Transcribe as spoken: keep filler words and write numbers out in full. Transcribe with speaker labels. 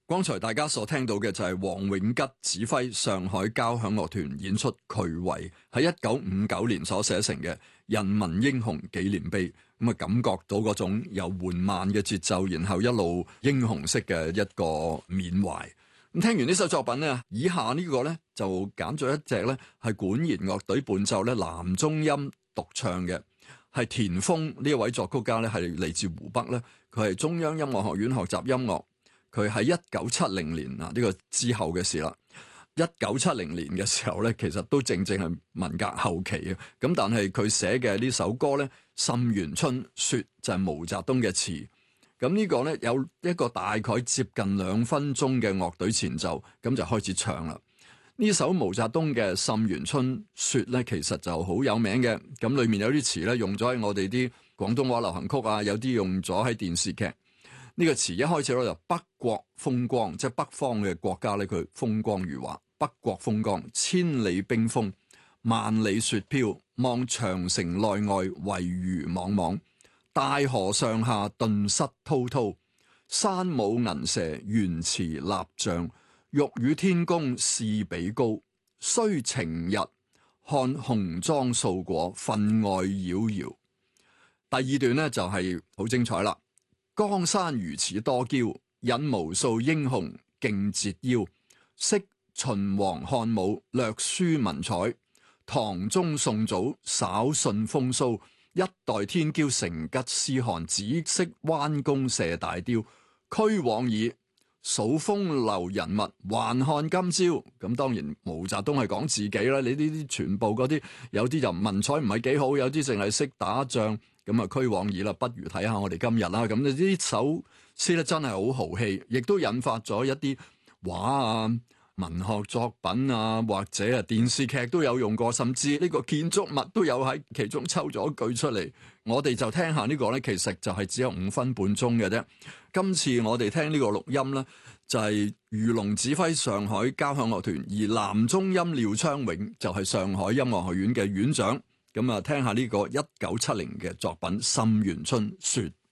Speaker 1: 剛才大家所聽到嘅就係黃永吉指揮上海交響樂團演出渠圍喺一九五九年所寫成嘅人民英雄紀念碑，咁啊感覺到嗰種由緩慢嘅節奏，然後一路英雄式嘅一個緬懷。咁聽完呢首作品呢，以下呢個呢就揀咗一隻呢係管弦樂隊伴奏呢男中音獨唱嘅，係田豐呢一位作曲家呢係嚟自湖北呢，佢係中央音樂學院學習音樂。佢喺一九七零年啊，呢個之後嘅事啦。一九七零年嘅時候咧，其實都正正係文革後期嘅。咁但係佢寫嘅呢首歌咧，《沁園春·雪》就係毛澤東嘅詞。咁呢個咧有一個大概接近兩分鐘嘅樂隊前奏，咁就開始唱啦。呢首毛澤東嘅《沁園春·雪》咧，其實就好有名嘅。咁裏面有啲詞咧用咗喺我哋啲廣東話流行曲啊，有啲用咗喺電視劇。呢個詞一開始咧就北國風光，即係北方嘅國家咧，佢風光如畫。北國風光，千里冰封，萬里雪飄，望長城內外惟餘莽莽。大河上下頓失滔滔，山舞銀蛇原辭立象。欲與天公試比高，須晴日看紅裝素裹，分外妖遙。第二段呢，就係好精彩啦。江山如此多嬌，引無數英雄競折腰。昔秦王漢武略輸文采，唐宗宋祖稍遜風騷。一代天驕成吉思汗，只識彎弓射大雕。俱往矣，數風流人物，還看今朝。咁當然毛澤東係講自己啦，你呢啲全部嗰啲有啲就文采唔係幾好，有啲淨係識打仗。咁啊，俱往矣啦，不如睇下我哋今日啦。咁你呢首詩咧真係好豪氣，亦都引發咗一啲畫啊、文學作品啊，或者啊電視劇都有用過，甚至呢個建築物都有喺其中抽咗一句出嚟。我哋就聽下呢個咧，其實就係只有五分半鐘嘅啫。今次我哋聽呢個錄音咧，就係俞龍指揮上海交響樂團，而男中音廖昌永就係上海音樂學院嘅院長。咁啊，聽下呢個一九七零嘅作品《沁園春·雪》。